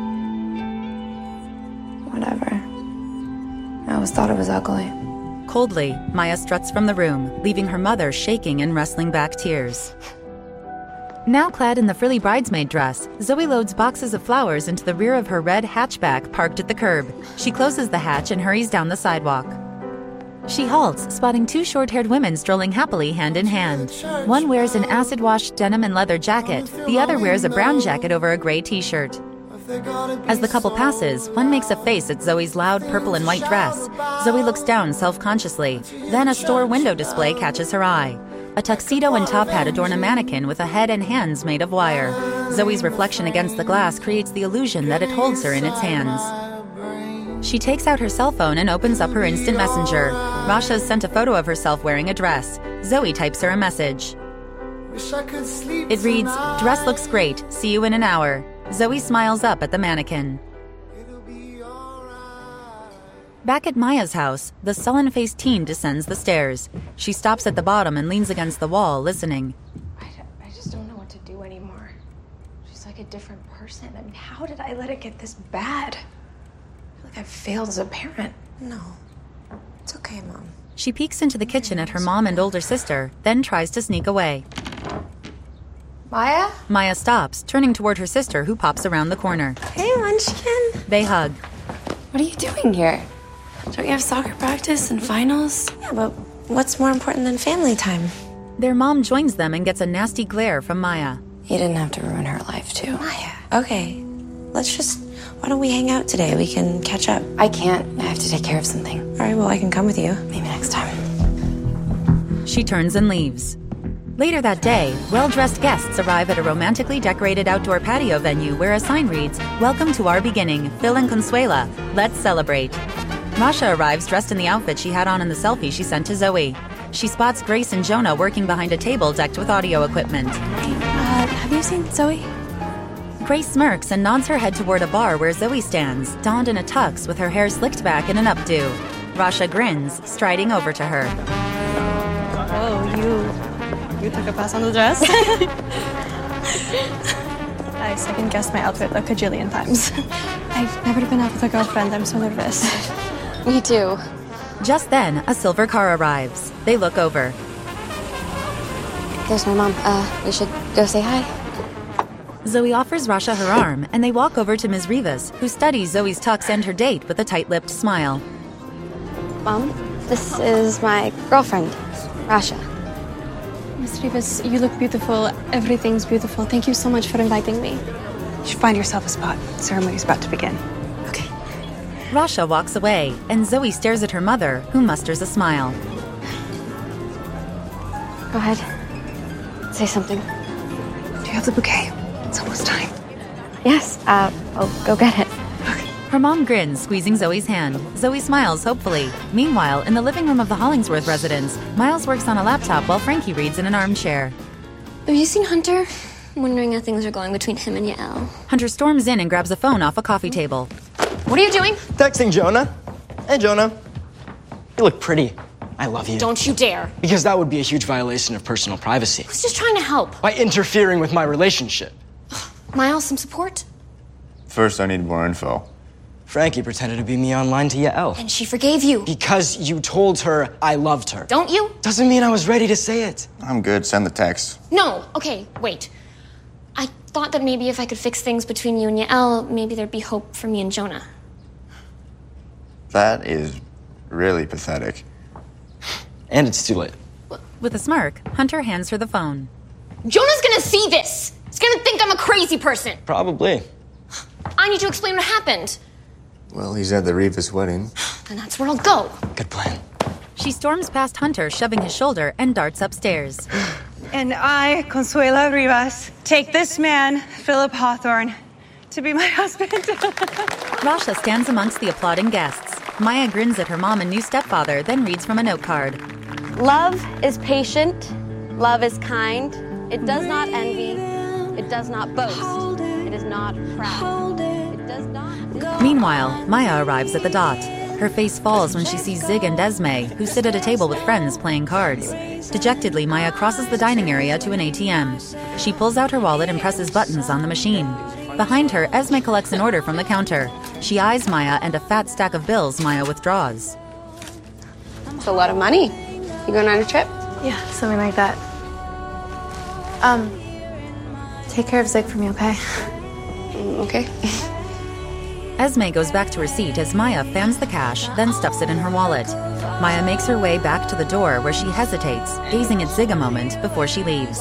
Whatever. I always thought it was ugly. Coldly, Maya struts from the room, leaving her mother shaking and wrestling back tears. Now clad in the frilly bridesmaid dress, Zoe loads boxes of flowers into the rear of her red hatchback parked at the curb. She closes the hatch and hurries down the sidewalk. She halts, spotting two short-haired women strolling happily hand in hand. One wears an acid-washed denim and leather jacket, the other wears a brown jacket over a gray t-shirt. As the couple passes, one makes a face at Zoe's loud purple and white dress. Zoe looks down self-consciously. Then a store window display catches her eye. A tuxedo and top hat adorn a mannequin with a head and hands made of wire. Zoe's reflection against the glass creates the illusion that it holds her in its hands. She takes out her cell phone and opens up her instant messenger. Rasha's sent a photo of herself wearing a dress. Zoe types her a message. It reads, "Dress looks great. See you in an hour." Zoe smiles up at the mannequin. Back at Maya's house, the sullen-faced teen descends the stairs. She stops at the bottom and leans against the wall, listening. I, I just don't know what to do anymore. She's like a different person. I mean, how did I let it get this bad? I feel like I've failed as a parent. No. It's okay, Mom. She peeks into the kitchen at her mom and older sister, then tries to sneak away. Maya? Maya stops, turning toward her sister, who pops around the corner. Hey, Munchkin. They hug. What are you doing here? Don't you have soccer practice and finals? Yeah, but what's more important than family time? Their mom joins them and gets a nasty glare from Maya. You didn't have to ruin her life, too. Maya. Okay, let's just... Why don't we hang out today? We can catch up. I can't. I have to take care of something. All right, well, I can come with you. Maybe next time. She turns and leaves. Later that day, well-dressed guests arrive at a romantically decorated outdoor patio venue where a sign reads, "Welcome to our beginning, Phil and Consuela. Let's celebrate." Rasha arrives dressed in the outfit she had on in the selfie she sent to Zoe. She spots Grace and Jonah working behind a table decked with audio equipment. Hey, uh, have you seen Zoe? Grace smirks and nods her head toward a bar where Zoe stands, donned in a tux with her hair slicked back in an updo. Rasha grins, striding over to her. Oh, you... You took a pass on the dress? I second-guessed my outfit a cajillion times. I've never been out with a girlfriend. I'm so nervous. Me too. Just then, a silver car arrives. They look over. There's my mom. Uh, we should go say hi. Zoe offers Rasha her arm, and they walk over to Miz Rivas, who studies Zoe's tux and her date with a tight-lipped smile. Mom, this is my girlfriend, Rasha. Miss Rivas, you look beautiful. Everything's beautiful. Thank you so much for inviting me. You should find yourself a spot. The ceremony's about to begin. Okay. Rasha walks away, and Zoe stares at her mother, who musters a smile. Go ahead. Say something. Do you have the bouquet? It's almost time. Yes, uh, I'll go get it. Her mom grins, squeezing Zoe's hand. Zoe smiles hopefully. Meanwhile, in the living room of the Hollingsworth residence, Miles works on a laptop while Frankie reads in an armchair. Have you seen Hunter? I'm wondering how things are going between him and Yael. Hunter storms in and grabs a phone off a coffee table. What are you doing? Texting Jonah. Hey, Jonah. You look pretty. I love you. Don't you dare. Because that would be a huge violation of personal privacy. I was just trying to help. By interfering with my relationship. Miles, some support? First, I need more info. Frankie pretended to be me online to Yael. And she forgave you. Because you told her I loved her. Don't you? Doesn't mean I was ready to say it. I'm good. Send the text. No. Okay, wait. I thought that maybe if I could fix things between you and Yael, maybe there'd be hope for me and Jonah. That is really pathetic. And it's too late. With a smirk, Hunter hands her the phone. Jonah's gonna see this. He's gonna think I'm a crazy person. Probably. I need to explain what happened. Well, he's at the Rivas wedding. And that's where I'll go. Good plan. She storms past Hunter, shoving his shoulder, and darts upstairs. And I, Consuela Rivas, take this man, Philip Hawthorne, to be my husband. Rasha stands amongst the applauding guests. Maya grins at her mom and new stepfather, then reads from a note card. Love is patient. Love is kind. It does not envy. It does not boast. It is not proud. It does not... Meanwhile, Maya arrives at the dot. Her face falls when she sees Zig and Esme, who sit at a table with friends playing cards. Dejectedly, Maya crosses the dining area to an A T M. She pulls out her wallet and presses buttons on the machine. Behind her, Esme collects an order from the counter. She eyes Maya and a fat stack of bills Maya withdraws. It's a lot of money. You going on a trip? Yeah, something like that. Um, take care of Zig for me, okay? Okay. Esme goes back to her seat as Maya fans the cash, then stuffs it in her wallet. Maya makes her way back to the door where she hesitates, gazing at Zig a moment before she leaves.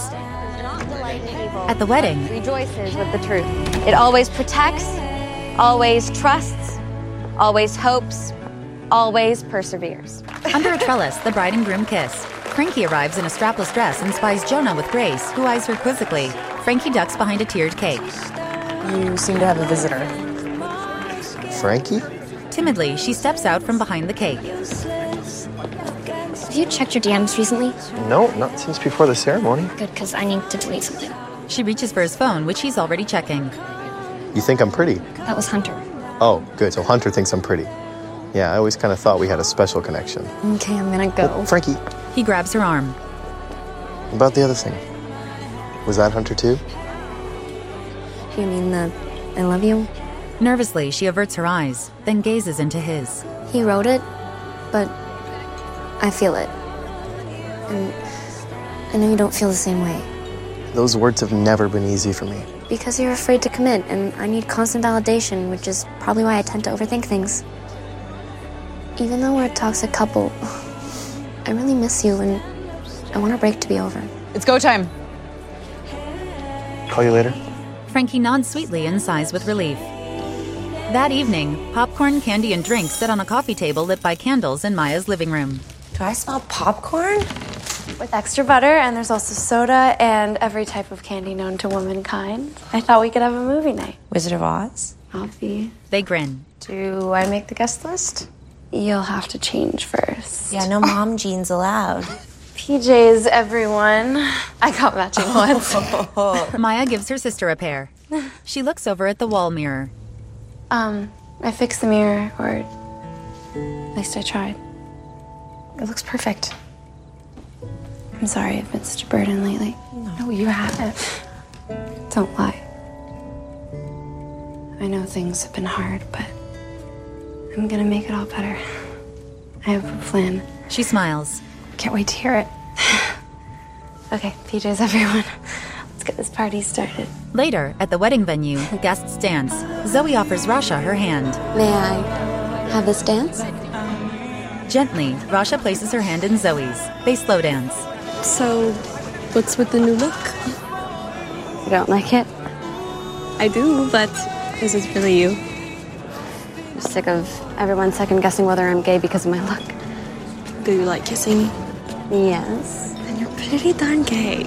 At the wedding, Rejoices with the truth. It always protects, always trusts, always hopes, always perseveres. under a trellis, the bride and groom kiss. Frankie arrives in a strapless dress and spies Jonah with Grace, who eyes her quizzically. Frankie ducks behind a tiered cake. You seem to have a visitor. Frankie? Timidly, she steps out from behind the cake. Have you checked your D Ms recently? No, not since before the ceremony. Good, because I need to delete something. She reaches for his phone, which he's already checking. You think I'm pretty? That was Hunter. Oh, good. So Hunter thinks I'm pretty. Yeah, I always kind of thought we had a special connection. Okay, I'm gonna go. Oh, Frankie. He grabs her arm. About the other thing. Was that Hunter too? You mean the I love you? Nervously, she averts her eyes, then gazes into his. He wrote it, but I feel it. And I know you don't feel the same way. Those words have never been easy for me. Because you're afraid to commit, and I need constant validation, which is probably why I tend to overthink things. Even though we're a toxic couple, I really miss you, and I want our break to be over. It's go time. Call you later. Frankie nods sweetly and sighs with relief. That evening, popcorn, candy, and drinks sit on a coffee table lit by candles in Maya's living room. Do I smell popcorn? With extra butter, and there's also soda and every type of candy known to womankind. I thought we could have a movie night. Wizard of Oz? I'll be. They grin. Do I make the guest list? You'll have to change first. Yeah, no mom jeans allowed. P Js, everyone. I got matching ones. Maya gives her sister a pair. She looks over at the wall mirror. Um, I fixed the mirror, or at least I tried. It looks perfect. I'm sorry I've been such a burden lately. No, no you haven't. Don't lie. I know things have been hard, but I'm gonna make it all better. I have a plan. She smiles. Can't wait to hear it. Okay, P Js, everyone. Let's get this party started. Later, at the wedding venue, guests dance. Zoe offers Rasha her hand. May I have this dance? Gently, Rasha places her hand in Zoe's. They slow dance. So, what's with the new look? You don't like it? I do, but is it really you? I'm sick of everyone second guessing whether I'm gay because of my look. Do you like kissing me? Yes. Then you're pretty darn gay.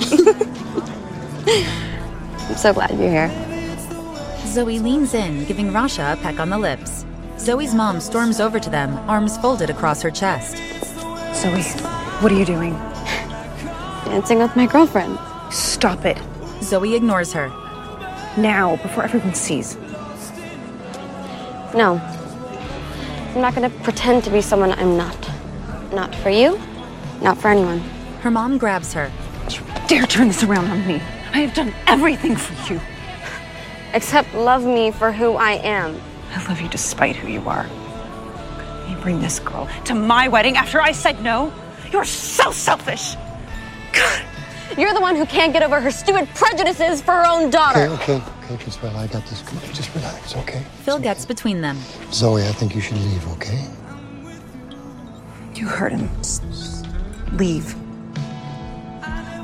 I'm so glad you're here. Zoe leans in, giving Rasha a peck on the lips. Zoe's mom storms over to them, arms folded across her chest. Zoe, what are you doing? Dancing with my girlfriend. Stop it. Zoe ignores her. Now, before everyone sees. No. I'm not gonna pretend to be someone I'm not. Not for you, not for anyone. Her mom grabs her. Don't you dare turn this around on me. I have done everything for you. Except love me for who I am. I love you despite who you are. You bring this girl to my wedding after I said no? You're so selfish. God. You're the one who can't get over her stupid prejudices for her own daughter. Okay, okay, okay, Consuela, I got this. Just relax, okay? Phil gets between them. Zoe, I think you should leave, okay? You heard him. Leave.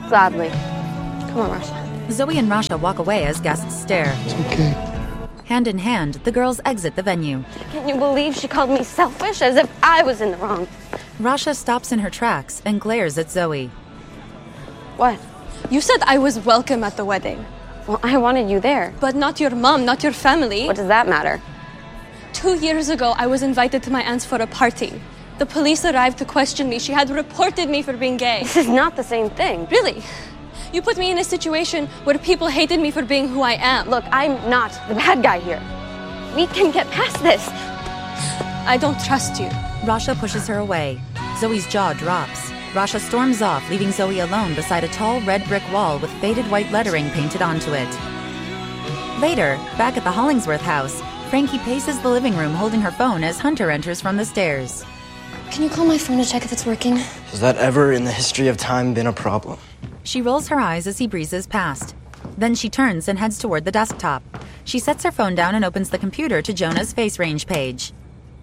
Gladly. Come on, Rasha. Zoe and Rasha walk away as guests stare. It's okay. Hand in hand, the girls exit the venue. Can you believe she called me selfish as if I was in the wrong? Rasha stops in her tracks and glares at Zoe. What? You said I was welcome at the wedding. Well, I wanted you there. But not your mom, not your family. What does that matter? Two years ago, I was invited to my aunt's for a party. The police arrived to question me. She had reported me for being gay. This is not the same thing. Really? You put me in a situation where people hated me for being who I am. Look, I'm not the bad guy here. We can get past this. I don't trust you. Rasha pushes her away. Zoe's jaw drops. Rasha storms off, leaving Zoe alone beside a tall red brick wall with faded white lettering painted onto it. Later, back at the Hollingsworth house, Frankie paces the living room holding her phone as Hunter enters from the stairs. Can you call my phone to check if it's working? Has that ever in the history of time been a problem? She rolls her eyes as he breezes past. Then she turns and heads toward the desktop. She sets her phone down and opens the computer to Jonah's face range page.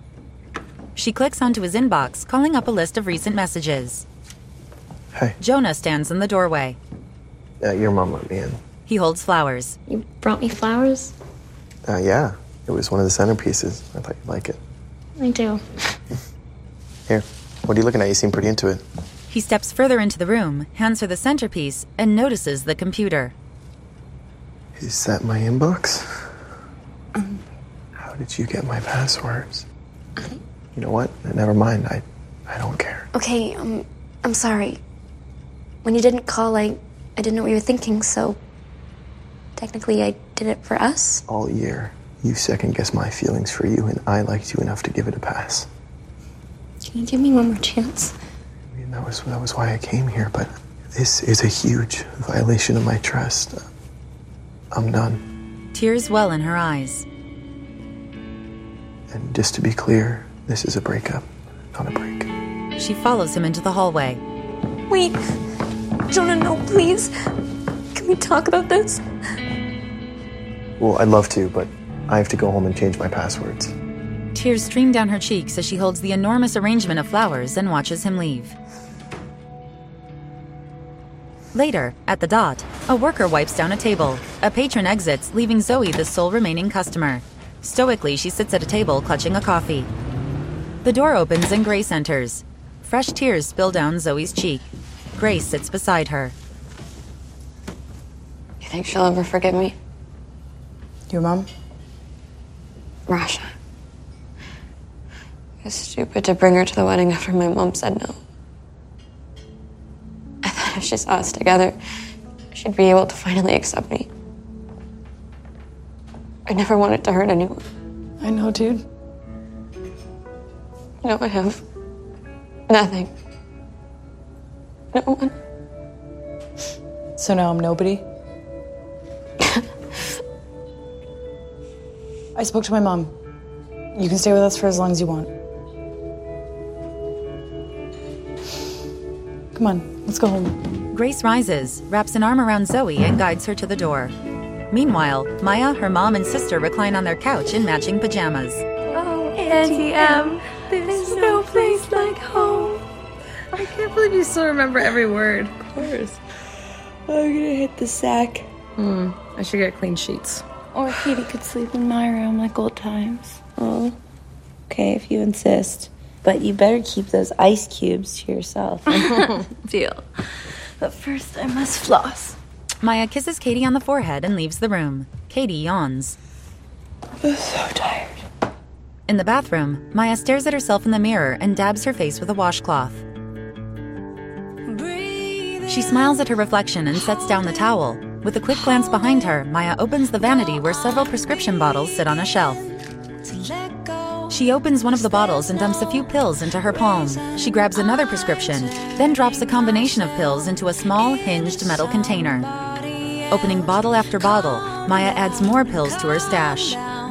She clicks onto his inbox, calling up a list of recent messages. Hey. Jonah stands in the doorway. Uh, your mom let me in. He holds flowers. You brought me flowers? Uh, yeah. It was one of the centerpieces. I thought you'd like it. I do. Here. What are you looking at? You seem pretty into it. He steps further into the room, hands her the centerpiece, and notices the computer. Is that my inbox? Um, How did you get my passwords? You know what? Never mind. I, I don't care. Okay, um, I'm sorry. When you didn't call, I, I didn't know what you were thinking, so technically I did it for us. All year, you second-guessed my feelings for you, and I liked you enough to give it a pass. Can you give me one more chance? I mean, that was, that was why I came here, but this is a huge violation of my trust. I'm done. Tears well in her eyes. And just to be clear, this is a breakup, not a break. She follows him into the hallway. Wait. Jonah, no, please. Can we talk about this? Well, I'd love to, but I have to go home and change my passwords. Tears stream down her cheeks as she holds the enormous arrangement of flowers and watches him leave. Later, at the Dot, a worker wipes down a table. A patron exits, leaving Zoe the sole remaining customer. Stoically, she sits at a table, clutching a coffee. The door opens and Grace enters. Fresh tears spill down Zoe's cheek. Grace sits beside her. You think she'll ever forgive me? Your mom? Rasha. It was stupid to bring her to the wedding after my mom said no. I thought if she saw us together, she'd be able to finally accept me. I never wanted to hurt anyone. I know, dude. Now I have nothing. No one. So now I'm nobody? I spoke to my mom. You can stay with us for as long as you want. Come on, let's go home. Grace rises, wraps an arm around Zoe, and guides her to the door. Meanwhile, Maya, her mom, and sister recline on their couch in matching pajamas. Oh, Auntie M, there's no place like home. I can't believe you still remember every word. Of course. I'm gonna hit the sack. Hmm, I should get clean sheets. Or Katie could sleep in my room like old times. Oh, okay, if you insist. But you better keep those ice cubes to yourself. Deal. But first, I must floss. Maya kisses Katie on the forehead and leaves the room. Katie yawns. I'm so tired. In the bathroom, Maya stares at herself in the mirror and dabs her face with a washcloth. She smiles at her reflection and sets down the towel. With a quick glance behind her, Maya opens the vanity where several prescription bottles sit on a shelf. She opens one of the bottles and dumps a few pills into her palm. She grabs another prescription, then drops a combination of pills into a small, hinged metal container. Opening bottle after bottle, Maya adds more pills to her stash.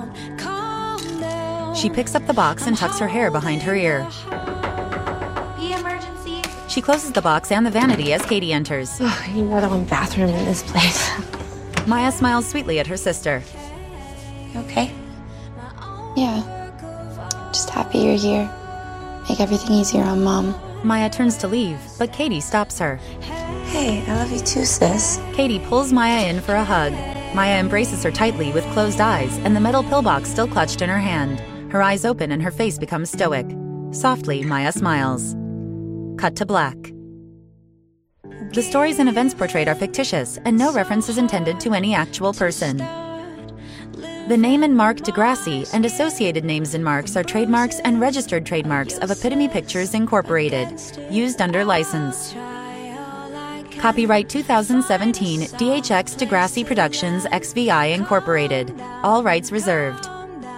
She picks up the box and tucks her hair behind her ear. The emergency. She closes the box and the vanity as Katie enters. Oh, I need more than one bathroom in this place. Maya smiles sweetly at her sister. You okay? Yeah. Just happy you're here. Make everything easier on Mom. Maya turns to leave, but Katie stops her. Hey, I love you too, sis. Katie pulls Maya in for a hug. Maya embraces her tightly with closed eyes and the metal pillbox still clutched in her hand. Her eyes open and her face becomes stoic. Softly, Maya smiles. Cut to black. The stories and events portrayed are fictitious, and no reference is intended to any actual person. The name and mark Degrassi and associated names and marks are trademarks and registered trademarks of Epitome Pictures Incorporated, used under license. Copyright two thousand seventeen D H X Degrassi Productions X V I Incorporated. All rights reserved.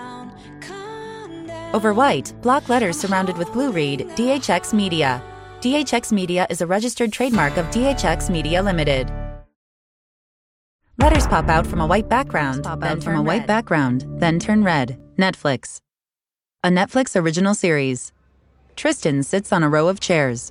Over white, block letters surrounded with blue read D H X Media. D H X Media is a registered trademark of D H X Media Limited. Letters pop out from a white background, then from a white background, then turn red. Netflix. A Netflix original series. Tristan sits on a row of chairs.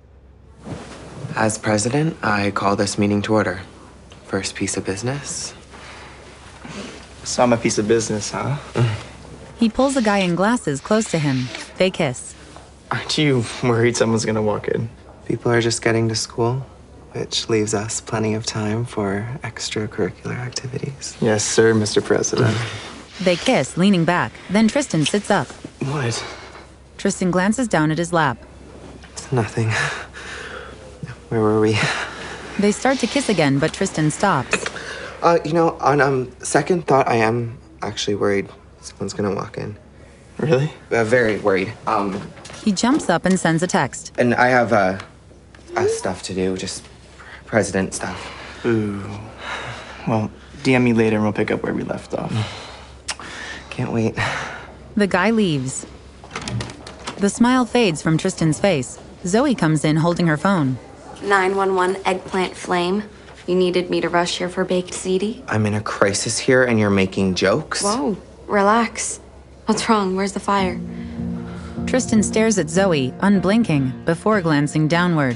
As president, I call this meeting to order. First piece of business. So I'm a piece of business, huh? He pulls a guy in glasses close to him. They kiss. Aren't you worried someone's gonna walk in? People are just getting to school, which leaves us plenty of time for extracurricular activities. Yes, sir, Mister President. They kiss, leaning back. Then Tristan sits up. What? Tristan glances down at his lap. It's nothing. Where were we? They start to kiss again, but Tristan stops. Uh, you know, on um second thought, I am actually worried someone's gonna walk in. Really? Uh, very worried. Um. He jumps up and sends a text. And I have uh, uh stuff to do, just president stuff. Ooh. Well, D M me later and we'll pick up where we left off. Can't wait. The guy leaves. The smile fades from Tristan's face. Zoe comes in holding her phone. nine one one Eggplant Flame. You needed me to rush here for baked ziti? I'm in a crisis here and you're making jokes? Whoa, relax. What's wrong? Where's the fire? Tristan stares at Zoe, unblinking, before glancing downward.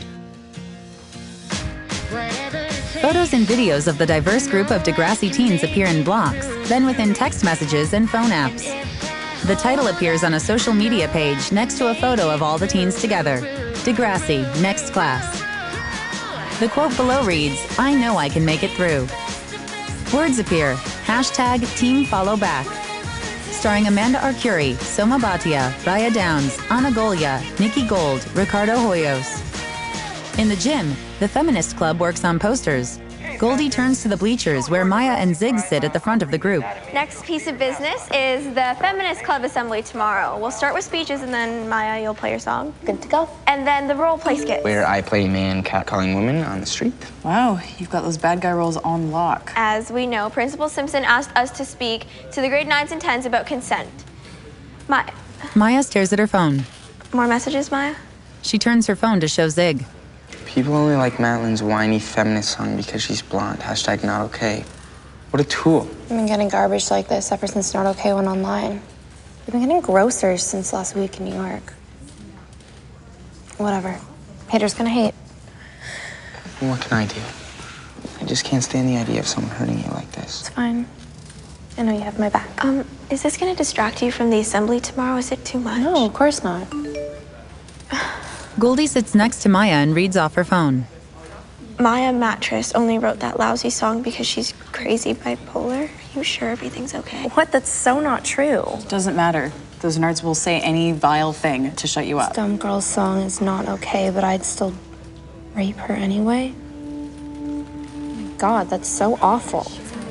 Photos and videos of the diverse group of Degrassi teens appear in blocks, then within text messages and phone apps. The title appears on a social media page next to a photo of all the teens together. Degrassi, next class. The quote below reads, "I know I can make it through." Words appear, hashtag Team Follow Back. Starring Amanda Arcuri, Soma Bhatia, Raya Downs, Ana Golia, Nikki Gold, Ricardo Hoyos. In the gym, the Feminist Club works on posters. Goldie turns to the bleachers where Maya and Zig sit at the front of the group. Next piece of business is the Feminist Club Assembly tomorrow. We'll start with speeches and then, Maya, you'll play your song. Good to go. And then the role play skits. Where I play man catcalling women on the street. Wow, you've got those bad guy roles on lock. As we know, Principal Simpson asked us to speak to the grade nines and tens about consent. Maya. Maya stares at her phone. More messages, Maya? She turns her phone to show Zig. People only like Madeline's whiny feminist song because she's blonde. Hashtag not okay. What a tool. I've been getting garbage like this ever since Not Okay went online. We've been getting grosser since last week in New York. Whatever. Haters gonna hate. What can I do? I just can't stand the idea of someone hurting you like this. It's fine. I know you have my back. Um, is this gonna distract you from the assembly tomorrow? Is it too much? No, of course not. Goldie sits next to Maya and reads off her phone. Maya Mattress only wrote that lousy song because she's crazy bipolar. Are you sure everything's okay? What? That's so not true. Doesn't matter. Those nerds will say any vile thing to shut you up. This dumb girl's song is not okay, but I'd still rape her anyway. Oh my God, that's so awful.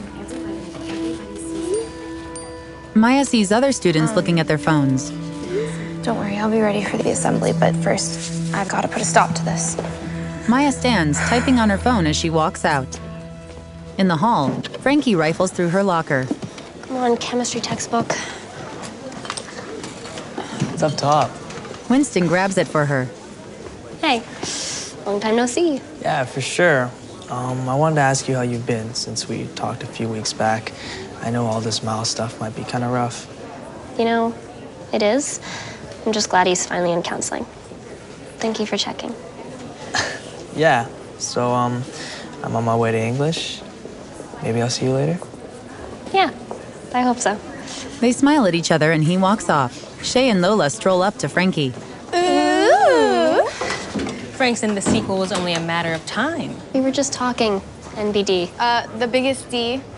Maya sees other students um, looking at their phones. Don't worry, I'll be ready for the assembly, but first, I've got to put a stop to this. Maya stands, typing on her phone as she walks out. In the hall, Frankie rifles through her locker. Come on, chemistry textbook. It's up top. Winston grabs it for her. Hey, long time no see. Yeah, for sure. Um, I wanted to ask you how you've been since we talked a few weeks back. I know all this Miles stuff might be kind of rough. You know, it is. I'm just glad he's finally in counseling. Thank you for checking. Yeah, so um, I'm on my way to English. Maybe I'll see you later? Yeah, I hope so. They smile at each other and he walks off. Shay and Lola stroll up to Frankie. Ooh! Frank said the sequel was only a matter of time. We were just talking. N B D. Uh, the biggest D